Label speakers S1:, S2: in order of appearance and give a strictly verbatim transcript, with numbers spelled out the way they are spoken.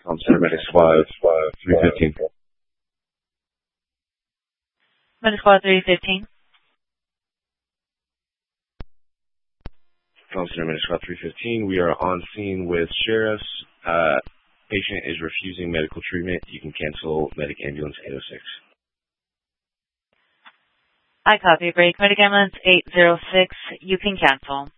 S1: Um, Center Medic Squad three fifteen.
S2: Medic Squad three fifteen.
S1: Um, Center Medic Squad three fifteen. We are on scene with sheriffs. Uh, patient is refusing medical treatment. You can cancel Medic Ambulance eight oh six.
S2: I copy. Break. Medic Ambulance eight oh six. You can cancel.